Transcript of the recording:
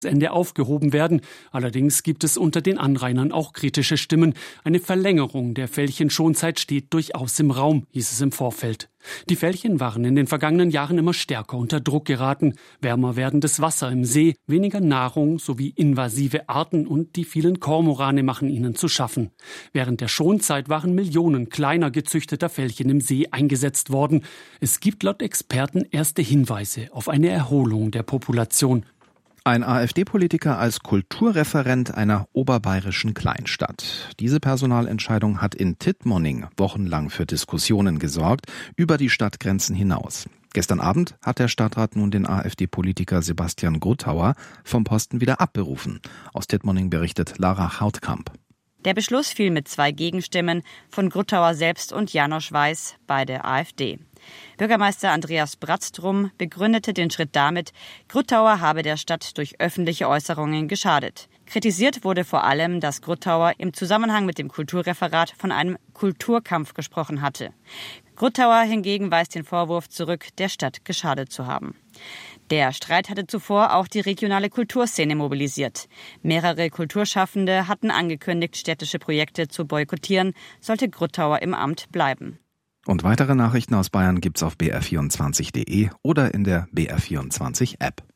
Ende aufgehoben werden. Allerdings gibt es unter den Anrainern auch kritische Stimmen. Eine Verlängerung der Felchenschonzeit steht durchaus im Raum, hieß es im Vorfeld. Die Felchen waren in den vergangenen Jahren immer stärker unter Druck geraten. Wärmer werdendes Wasser im See, weniger Nahrung sowie invasive Arten und die vielen Kormorane machen ihnen zu schaffen. Während der Schonzeit waren Millionen kleiner gezüchteter Felchen im See eingesetzt worden. Es gibt laut Experten erste Hinweise auf eine Erholung der Population. Ein AfD-Politiker als Kulturreferent einer oberbayerischen Kleinstadt. Diese Personalentscheidung hat in Tittmoning wochenlang für Diskussionen gesorgt, über die Stadtgrenzen hinaus. Gestern Abend hat der Stadtrat nun den AfD-Politiker Sebastian Gruttauer vom Posten wieder abberufen. Aus Tittmoning berichtet Lara Hautkamp. Der Beschluss fiel mit 2 Gegenstimmen von Gruttauer selbst und Janosch Weiß, beide AfD. Bürgermeister Andreas Bratztrum begründete den Schritt damit, Gruttauer habe der Stadt durch öffentliche Äußerungen geschadet. Kritisiert wurde vor allem, dass Gruttauer im Zusammenhang mit dem Kulturreferat von einem Kulturkampf gesprochen hatte. Gruttauer hingegen weist den Vorwurf zurück, der Stadt geschadet zu haben. Der Streit hatte zuvor auch die regionale Kulturszene mobilisiert. Mehrere Kulturschaffende hatten angekündigt, städtische Projekte zu boykottieren, sollte Gruttauer im Amt bleiben. Und weitere Nachrichten aus Bayern gibt's auf br24.de oder in der BR24 App.